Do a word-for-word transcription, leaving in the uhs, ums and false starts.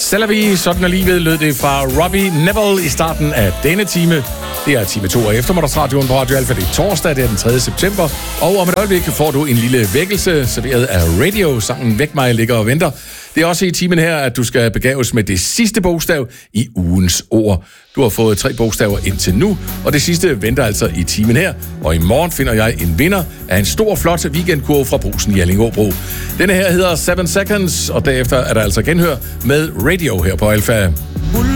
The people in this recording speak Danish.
C'est la vie, sådan er livet, lød det fra Robbie Neville i starten af denne time. Det er time to af eftermiddagsradioen på Radio Alfa. Det er torsdag, det er den tredje september. Og om et øjeblik får du en lille vækkelse, serveret af Radio. Sangen Væk mig ligger og venter. Det er også i timen her, at du skal begaves med det sidste bogstav i ugens ord. Du har fået tre bogstaver indtil nu, og det sidste venter altså i timen her. Og i morgen finder jeg en vinder af en stor, flot weekendkurv fra Brugsen i Allingåbro. Denne her hedder Seven Seconds, og derefter er der altså genhør med Radio her på Alfa.